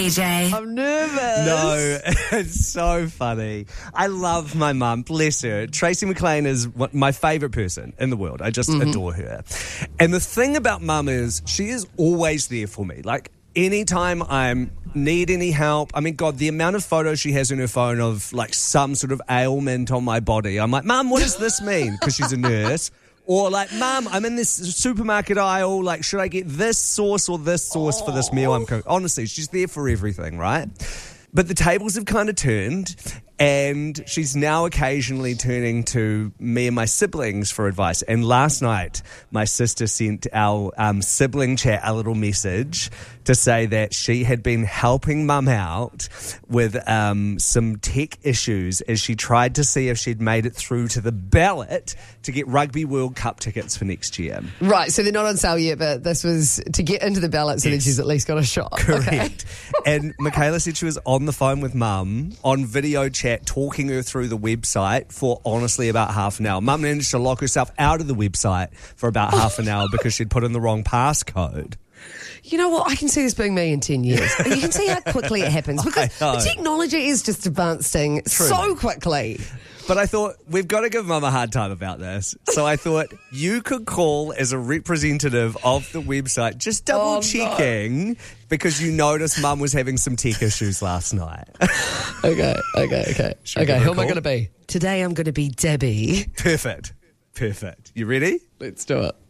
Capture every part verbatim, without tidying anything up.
P J. I'm nervous. No, it's so funny. I love my mum, bless her. Tracy McLean is one- my favourite person in the world. I just mm-hmm. adore her. And the thing about mum is she is always there for me. Like, anytime I need any help, I mean, God, the amount of photos she has on her phone of, like, some sort of ailment on my body, I'm like, Mum, what does this mean? Because she's a nurse. Or like, Mum, I'm in this supermarket aisle, like, should I get this sauce or this sauce for this meal I'm cooking? Honestly, she's there for everything, right? But the tables have kind of turned, and she's now occasionally turning to me and my siblings for advice. And last night, my sister sent our um, sibling chat a little message to say that she had been helping Mum out with um, some tech issues as she tried to see if she'd made it through to the ballot to get Rugby World Cup tickets for next year. Right, so they're not on sale yet, but this was to get into the ballot so yes. that she's at least got a shot. Correct. Okay. And Michaela said she was on the phone with Mum on video chat talking her through the website for honestly about half an hour. Mum managed to lock herself out of the website for about half an hour because she'd put in the wrong passcode. You know what? I can see this being me in ten years. You can see how quickly it happens because the technology is just advancing True. so quickly. But I thought, we've got to give Mum a hard time about this. So I thought you could call as a representative of the website, just double checking, oh, no. because you noticed Mum was having some tech issues last night. Okay, okay, okay. Should okay, who am I going to be? Today I'm going to be Debbie. Perfect, perfect. You ready? Let's do it.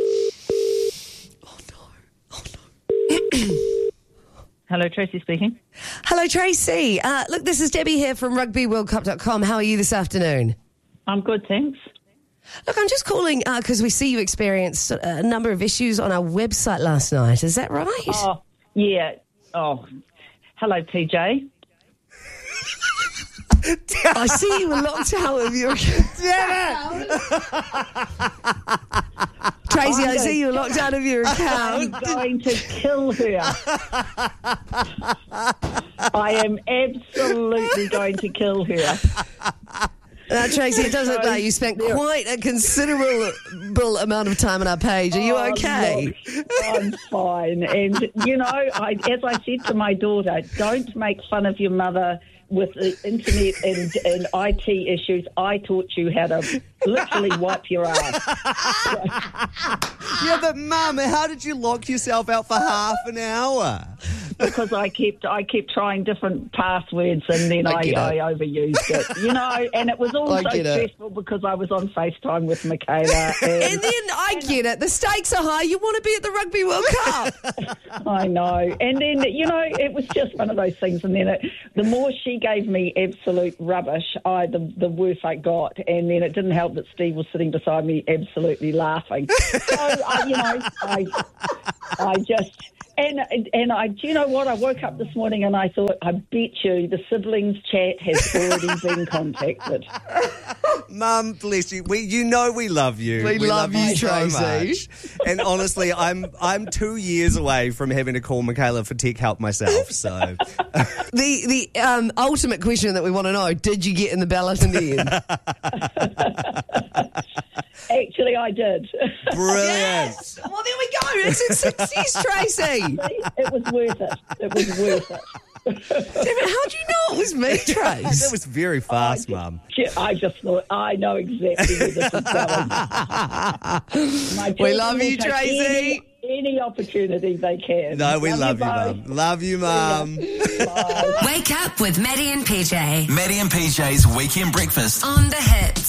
Hello, Tracy speaking. Hello, Tracy. Uh, look, this is Debbie here from rugby world cup dot com. How are you this afternoon? I'm good, thanks. Look, I'm just calling because uh, we see you experienced a number of issues on our website last night. Is that right? Oh, yeah. Oh, hello, P J. I see you were locked out of your... Damn it! Tracy, I see you were locked out of your I'm account. going to kill her. I am absolutely going to kill her. Now, Tracy, it does look like you spent quite a considerable amount of time on our page. Are you oh, okay? Look, I'm fine. And, you know, I, as I said to my daughter, don't make fun of your mother with the internet and, and I T issues. I taught you how to literally wipe your ass. Yeah, but Mum, how did you lock yourself out for half an hour? Because I kept I kept trying different passwords and then I, I, I overused it, you know, and it was also stressful it. because I was on FaceTime with Michaela. And, and then I get it, the stakes are high, you want to be at the Rugby World Cup. I know, and then, you know, it was just one of those things, and then it, the more she gave me absolute rubbish, I the, the worse I got, and then it didn't help that Steve was sitting beside me absolutely laughing. So, I, you know, I, I just... And and I, do you know what? I woke up this morning and I thought, I bet you the siblings chat has already been contacted. Mum, bless you. We, you know, we love you. We, we love, love you, so Tracy. Much. And honestly, I'm I'm two years away from having to call Michaela for tech help myself. So the the um, ultimate question that we want to know: did you get in the ballot in the end? Actually, I did. Brilliant. Yes. Well, there we go. It's a success, Tracy. It was worth it. It was worth it. Damn it, how do you know it was me, Trace? That was very fast, Mum. I just thought, I know exactly where this is going. We love you, Tracy. Any, any opportunity they can. No, we love, love you, Mum. Love you, Mum. Wake up with Maddie and P J. Maddie and P J's Weekend Breakfast. On the Hits.